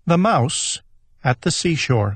The Mouse at the Seashore.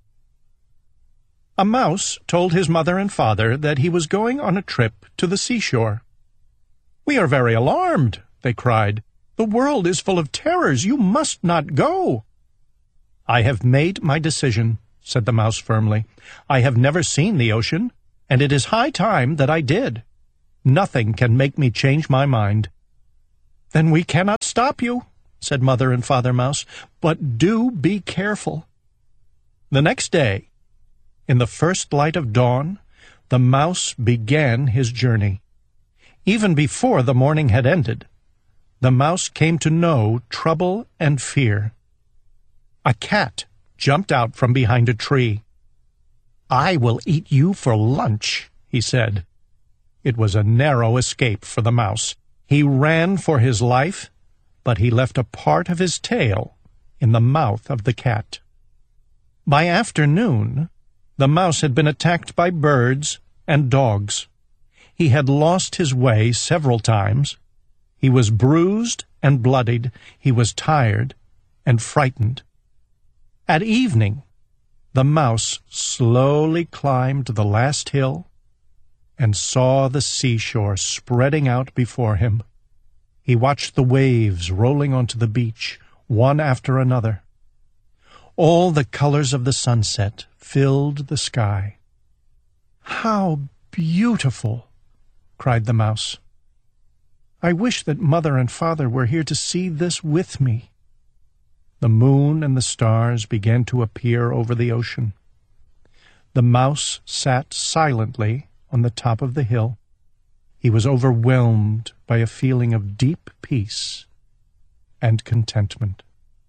A mouse told his mother and father that he was going on a trip to the seashore. "We are very alarmed," they cried. "The world is full of terrors. You must not go." "I have made my decision," said the mouse firmly. "I have never seen the ocean, and it is high time that I did. Nothing can make me change my mind." "Then we cannot stop you," said Mother and Father Mouse, "but do be careful." The next day, in the first light of dawn, the mouse began his journey. Even before the morning had ended, the mouse came to know trouble and fear. A cat jumped out from behind a tree. "I will eat you for lunch," he said. It was a narrow escape for the mouse. He ran for his life, but he left a part of his tail in the mouth of the cat. By afternoon, the mouse had been attacked by birds and dogs. He had lost his way several times. He was bruised and bloodied. He was tired and frightened. At evening, the mouse slowly climbed the last hill and saw the seashore spreading out before him. He watched the waves rolling onto the beach, one after another. All the colors of the sunset filled the sky. "How beautiful!" cried the mouse. "I wish that Mother and Father were here to see this with me." The moon and the stars began to appear over the ocean. The mouse sat silently on the top of the hill. He was overwhelmed by a feeling of deep peace and contentment.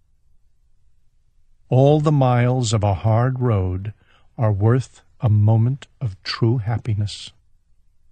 All the miles of a hard road are worth a moment of true happiness.